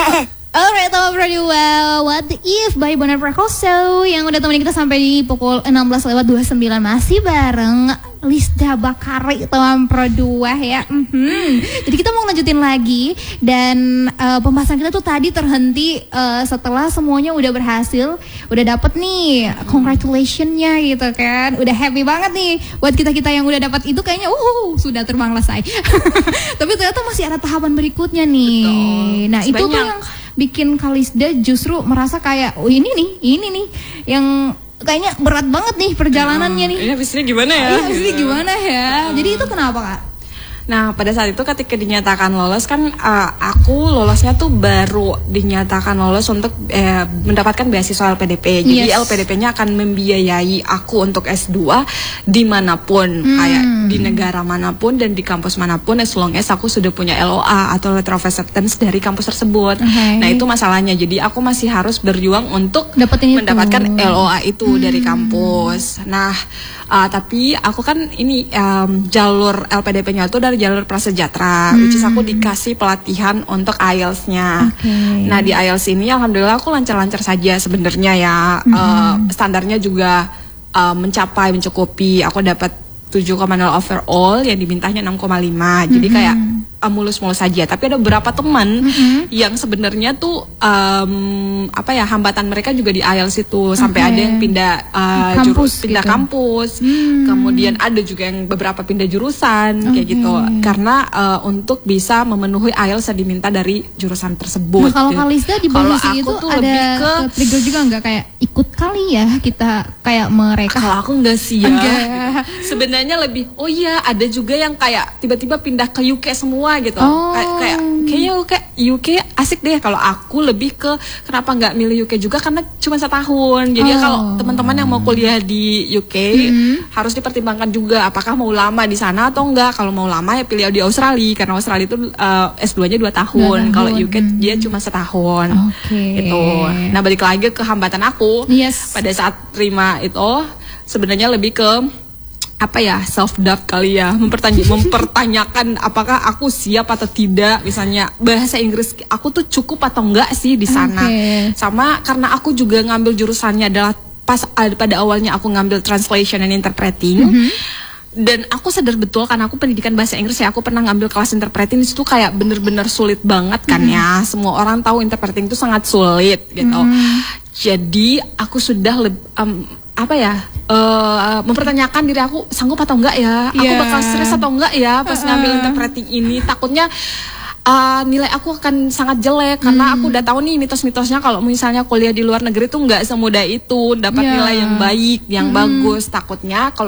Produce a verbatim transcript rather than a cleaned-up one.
Alright, teman Produa, What If by Bonar Prakoso yang udah temenin kita sampai di pukul enam belas lewat dua puluh sembilan, masih bareng Lisda Bakari, teman Produa ya. Mm-hmm. Jadi kita mau lanjutin lagi dan uh, pembahasan kita tuh tadi terhenti uh, setelah semuanya udah berhasil, udah dapet nih congratulationnya gitu kan, udah happy banget nih buat kita-kita yang udah dapat itu, kayaknya uh sudah terbang selesai. Tapi ternyata masih ada tahapan berikutnya nih. Betul. Nah itu tuh yang bikin Kalisda justru merasa kayak, oh ini nih, ini nih yang kayaknya berat banget nih perjalanannya nih. Ini habisnya gimana ya? Ini habisnya gimana ya? Jadi itu kenapa, Kak? Nah, pada saat itu ketika dinyatakan lolos kan uh, aku lolosnya tuh baru dinyatakan lolos untuk eh, mendapatkan beasiswa L P D P. Jadi yes. L P D P-nya akan membiayai aku untuk S dua dimanapun, hmm. kayak di negara manapun dan di kampus manapun, as long as aku sudah punya L O A atau letter of acceptance dari kampus tersebut. Okay. Nah, itu masalahnya. Jadi aku masih harus berjuang untuk Dapetin mendapatkan itu. L O A itu hmm. dari kampus. Nah, uh, tapi aku kan ini um, jalur L P D P-nya itu dari jalur prasejahtera, hmm. which is aku dikasih pelatihan untuk I E L T S-nya. Okay. Nah, di I E L T S ini alhamdulillah aku lancar-lancar saja sebenarnya ya. Hmm. Uh, standarnya juga uh, mencapai, mencukupi. Aku dapat tujuh koma nol overall, yang dimintanya enam koma lima. Jadi hmm. kayak uh, mulus-mulus saja. Tapi ada beberapa teman hmm. yang sebenarnya tuh um, apa ya, hambatan mereka juga di I E L T S itu. Sampai okay. ada yang pindah uh, kampus, jurus, pindah gitu. kampus. Hmm. Kemudian ada juga yang beberapa pindah jurusan, okay. kayak gitu. Karena uh, untuk bisa memenuhi I E L T S yang diminta dari jurusan tersebut. Nah, kalau gitu. Kalisda di posisi itu ada ke trigger juga nggak, kayak ikut kali ya kita kayak mereka? Kalau aku enggak sih ya. Sebenarnya lebih, oh iya ada juga yang kayak tiba-tiba pindah ke U K semua gitu. Oh. Kayak kayak kayaknya U K U K asik deh. Kalau aku lebih ke kenapa nggak milih U K juga, karena cuma setahun. Jadi oh. kalau teman-teman yang mau kuliah di U K mm-hmm. harus dipertimbangkan juga apakah mau lama di sana atau enggak. Kalau mau lama ya pilih di Australia, karena Australia itu uh, S dua-nya dua tahun. Kalau U K hmm. dia cuma setahun. Okay. Gitu. Nah, balik lagi ke hambatan aku. Yes. Pada saat terima itu sebenarnya lebih ke apa ya, self doubt kali ya, mempertanya mempertanyakan apakah aku siap atau tidak. Misalnya bahasa Inggris aku tuh cukup atau enggak sih di sana. Okay. Sama karena aku juga ngambil jurusannya adalah pas pada awalnya aku ngambil translation and interpreting. Mm-hmm. Dan aku sadar betul karena aku pendidikan bahasa Inggris ya, aku pernah ngambil kelas interpreting, itu kayak bener-bener sulit banget kan mm-hmm. ya. Semua orang tahu interpreting itu sangat sulit gitu. Mm-hmm. Jadi aku sudah lebih um, apa ya, uh, mempertanyakan diri aku sanggup atau enggak ya, aku yeah. bakal stres atau enggak ya pas uh-uh. ngambil interpreting ini. Takutnya uh, nilai aku akan sangat jelek karena hmm. aku udah tahu nih mitos-mitosnya kalau misalnya kuliah di luar negeri tuh nggak semudah itu dapat yeah. nilai yang baik, yang hmm. bagus. Takutnya kalau